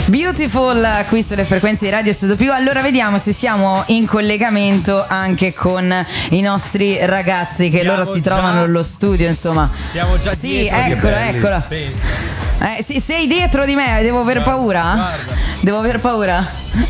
Beautiful qui sulle frequenze di Radio SW. Allora vediamo se siamo in collegamento anche con i nostri ragazzi che loro si trovano allo studio, insomma. Siamo già dietro. Eccolo. Sì, sei dietro di me, devo aver paura? Guarda. Devo aver paura?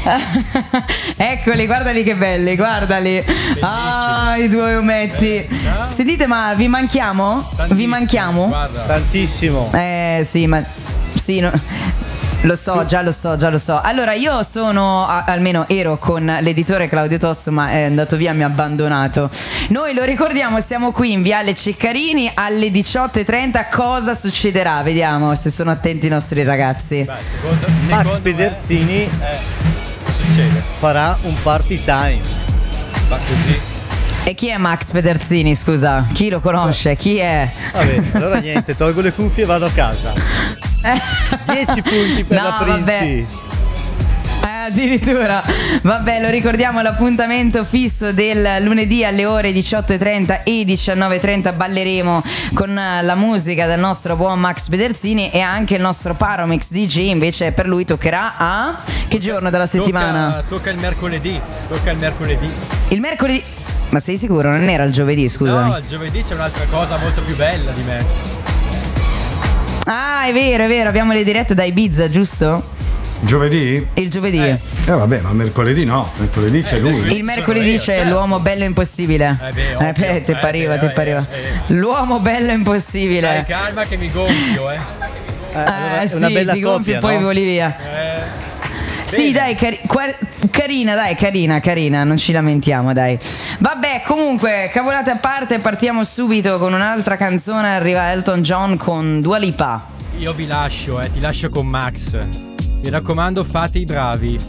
Eccoli, guardali che belli, guardali. Ah, i due ometti. Sentite, ma vi manchiamo? Vi manchiamo? Guarda. Tantissimo. Sì, ma sì, lo so. Allora, io sono, almeno ero con l'editore Claudio Tozzo, ma è andato via, mi ha abbandonato. Noi lo ricordiamo, siamo qui in Viale Ceccarini alle 18:30. Cosa succederà? Vediamo se sono attenti i nostri ragazzi. Beh, secondo Max Pedersini succede. farà un party time. Ma così. E chi è Max Pedersini, scusa? Chi lo conosce? Chi è? Vabbè, allora niente, tolgo le cuffie e vado a casa. 10 punti per la Princi. Addirittura. Vabbè, lo ricordiamo, l'appuntamento fisso del lunedì alle ore 18:30 e 19:30. Balleremo con la musica del nostro buon Max Pedersini, e anche il nostro Paromix DJ invece per lui toccherà a che giorno della settimana? Tocca il mercoledì. Il mercoledì. Ma sei sicuro? Non era il giovedì, scusami. No, il giovedì c'è un'altra cosa molto più bella di me. Ah, è vero, abbiamo le dirette da Ibiza, giusto? Giovedì? Il giovedì. Vabbè, ma mercoledì no, mercoledì c'è lui. Il mercoledì c'è l'uomo bello impossibile. Ovvio. Ti pariva. L'uomo bello impossibile. Stai calma che mi gonfio, Allora, è Sì, una bella ti gonfi coppia, e poi no? voli via. Sì, Bene. dai, carina, non ci lamentiamo, dai. Vabbè, comunque, cavolate a parte, partiamo subito con un'altra canzone. Arriva Elton John con Dua Lipa. Io vi lascio, ti lascio con Max. Mi raccomando, fate i bravi.